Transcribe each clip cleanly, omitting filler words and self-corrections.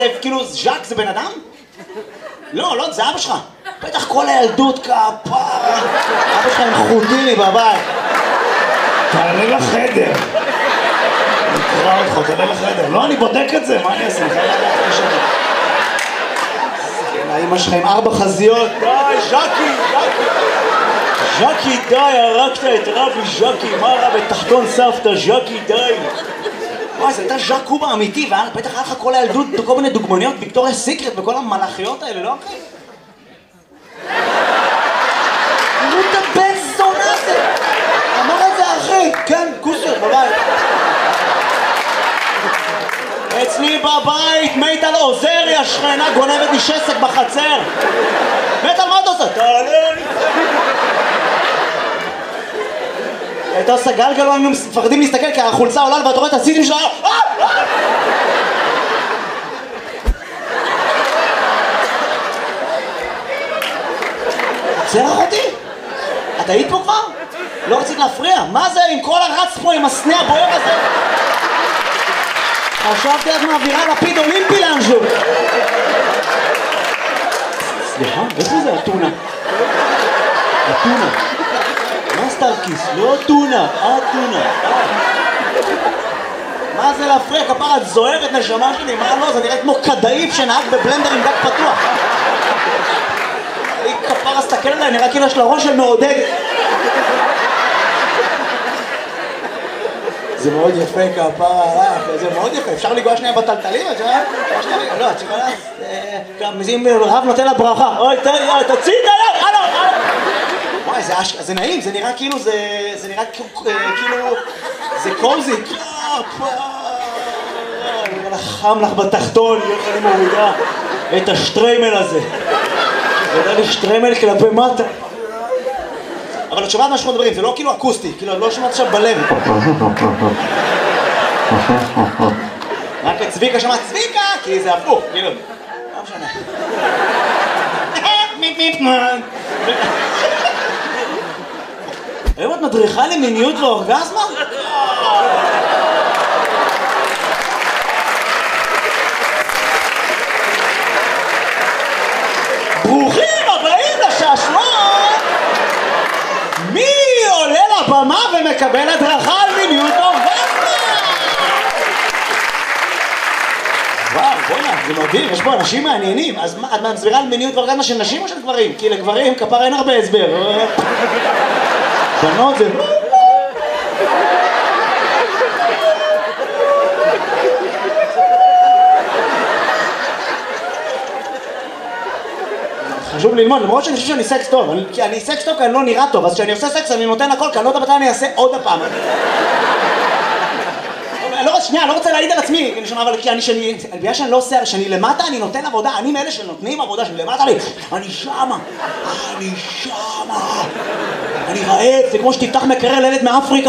כאילו, ז'אק זה בן אדם? לא, לא, זה אבא שלך. בטח כל הילדות כפרה. אבא שלך עם חוטיני בבית. תעלה לחדר. נקרא אותך, תעלה לחדר. לא, אני בודק את זה, מה אני אעשה? האמא שלך עם 4 חזיות. די, ז'קי, ז'קי, די, הרגת את רבי ז'קי. מה רע בתחתון סבתא, ז'קי, די. וואי, זה הייתה ז'ק קובה אמיתי, ובטח היה לך כל הילדות, כל מיני דוגמניות, ויקטוריה סיקרט וכל המלאכיות האלה, לא אחי? תראו את הבן זונה הזה! אמר את זה אחי, כן, כוסר, בבית. אצלי בבית, מיטל עוזרי, השכנה גונבת לי שסק בחצר. מיטל, מה אתה עושה? תעלה לי. הייתה עושה גלגלון, היינו מפחדים להסתכל כי החולצה עולה ואתה רואה את הסיטים שלה. עוצר אחותי? את היית פה כבר? לא רצית להפריע? מה זה עם כל הרץ פה עם הסנה הבוער הזה? חשבתי את מעבירה לפיד אולימפי לאנשהו. סליחה, איפה זה הטונה? הטונה. מה סטארקיס? לא טונה, הטונה. מה זה להפריע? כפרה, את זוהרת נשמה שלי, מה לא? זה נראה כמו כדאיף שנהג בבלנדר עם דק פתוח. היא כפרה, סתכל עליי, נראה כאילו יש לה ראש של מעודד. זה מאוד יפה כפרה, זה מאוד יפה, אפשר לגוע שנייה בטלטלים, את יודעת? לא, את שכולה, אם רב נותן לה ברכה, אוי, תוציא את היד, הלו. וואי, זה נעים, זה נראה כאילו, זה נראה כאילו, זה קוזי. נראה לך חם לך בתחתון, איך אני מורידה את השטריימל הזה. זה לי שטריימל כלפי מטה. אבל את שומעת מה שאנחנו מדברים, זה לא כאילו אקוסטי, כאילו לא שומעת עכשיו בלב. רק את צביקה שמעת צביקה, כי זה הפוך, כאילו. לא משנה. היום את מדריכה למיניות ואורגזמה? ברוכים הבאים לשעשועון! מי עולה לבמה ומקבל הדרכה על מיניות ואורגזמה? וואו, בוא'נה, זה מדהים, יש פה אנשים מעניינים. אז את מסבירה על מיניות ואורגזמה של נשים או של גברים? כי לגברים כפר אין הרבה הסבר. בנות זה... חשוב ללמוד, למרות שאני חושב שאני סקס טוב, כי אני סקס טוב כי אני לא נראה טוב, אז כשאני עושה סקס אני נותן הכל, כי אני לא יודע מתי אני אעשה עוד הפעם. שנייה, אני לא רוצה להעיד על עצמי, אבל בגלל שאני לא עושה, שאני למטה אני נותן עבודה, אני מאלה שנותנים עבודה, שאני למטה אני שמה, אני רעב, זה כמו שתפתח מקרר לילד מאפריקה,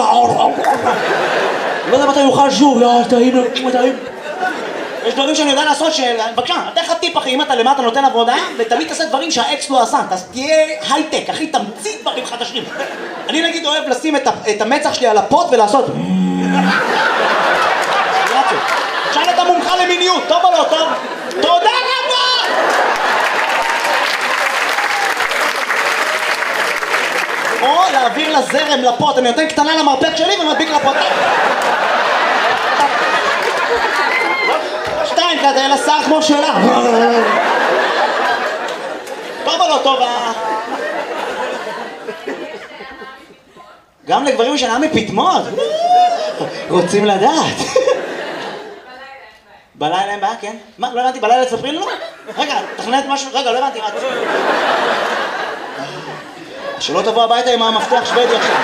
לא יודע מתי יוכל שוב, טעים. יש דברים שאני יודע לעשות בבקשה, אתן לך טיפ אחי, אם אתה למטה נותן עבודה ותמיד תעשה דברים שהאקס לא עשה, תהיה הייטק, אחי, תמציא דברים חדשים. אני נגיד אוהב לשים את המצח שלי על הפוט ולעשות שאל את המומחה למיניות, טוב או לא טוב? תודה רבה! או להעביר לזרם לפוט, אני נותן קטנה למרפק שלי ומדביק לפוט. 2 כזה, אלא שר כמו שלה. טוב או לא טוב? גם לגברים שלה מפטמות. רוצים לדעת. בלילה אין בעיה, כן? מה? לא הבנתי, בלילה תספרי לנו? רגע, תכנת משהו, רגע, לא הבנתי מה. שלא תבוא הביתה עם המפתח שוודי עכשיו.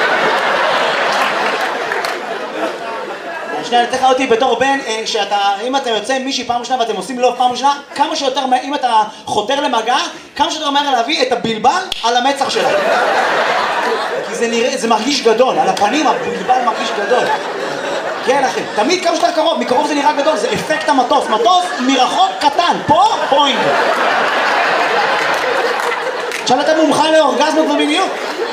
שנייה, אני אתן לך אותי בתור בן, אם אתה יוצא עם מישהי פעם ראשונה ואתם עושים לו פעם ראשונה, כמה שיותר מהר, אם אתה חותר למגע, כמה שיותר מהר להביא את הבלבל על המצח שלה. כי זה מרגיש גדול, על הפנים הבלבל מרגיש גדול. כן אחי, תמיד כמה שיותר קרוב, מקרוב זה נראה גדול, זה אפקט המטוס, מטוס מרחוק קטן, פה פוינג. עכשיו אתה מומחה לאורגזמות ומיניות.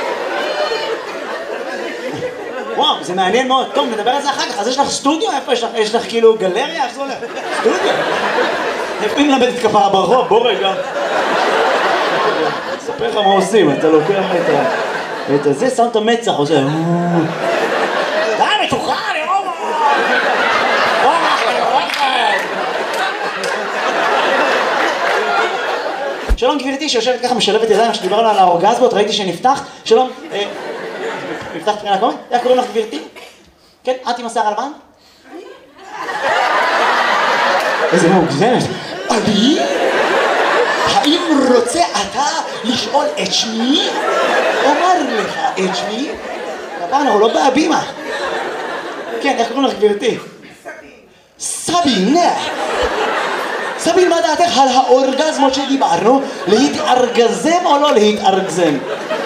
וואו, זה מעניין מאוד. טוב, נדבר על זה אחר כך. אז יש לך סטודיו? איפה יש לך? יש לך כאילו גלריה? איך זה הולך? סטודיו? איפה אם למדת כפרה ברחוב? בוא רגע. אספר לך מה עושים, אתה לוקח את הזה, שם את המצח, עושה... די, מתוכה, אני רואה! שלום גברתי שיושבת ככה משלבת ידיים שדיברנו על האורגזמות, ראיתי שנפתח. שלום, נפתח תחילה קומית? איך קוראים לך גברתי? כן, את עם השיער הלבן? איזה מוגזמת. אני? האם רוצה אתה לשאול את שמי? אומר לך את שמי? הפעם אנחנו לא בהבימה. כן, איך קוראים לך גברתי? סבין. סבין, מה דעתך על האורגזמות שדיברנו? להתארגזם או לא להתארגזם?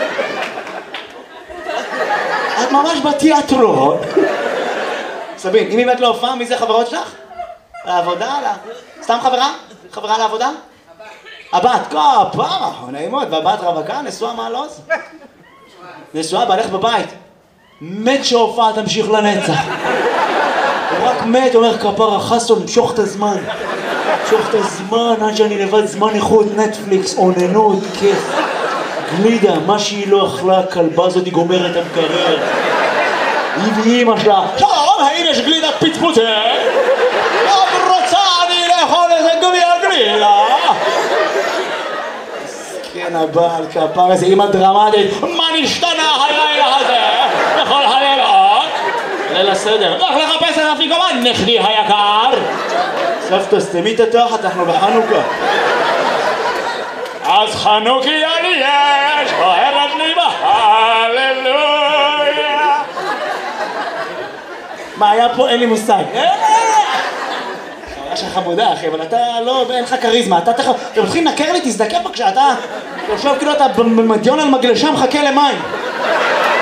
את ממש בתיאטרון. סבין, אם באמת לא הופעה, מי זה חברות שלך? לעבודה? סתם חברה? חברה לעבודה? הבת, כפרה, נעימות, והבת רווקה, נשואה מעלוז? נשואה, בעלך בבית. מת שהופעה תמשיך לנצח. הוא רק מת, אומר כפרה, חסון, משוך את הזמן. משוך את הזמן, עד שאני לבד זמן איכות, נטפליקס, אוננות, כיף. גלידה, מה שהיא לא אכלה, הכלבה הזאת היא גומרת המקרר. היא ואימא שלה. שלום, האם יש גלידת פצפוצה? לא רוצה אני לאכול איזה גומי הגלידה. כן, הבעל כפר איזה אימא דרמטית. מה נשתנה הלילה הזה? בכל הלילות? ליל הסדר. לך לחפש את אפיקומן, נכדי היקר. סבתא, סתמי את התחת, אנחנו בחנוכה. אז חנוכיה לי יש, אוהרת לי בהללויה. מה היה פה? אין לי מושג. חברה שלך חמודה, אחי, אבל אתה לא, אין לך כריזמה. אתה מתחיל לנקר לי, תזדקף בבקשה, אתה יושב כאילו אתה במדיון על מגלשה מחכה למים.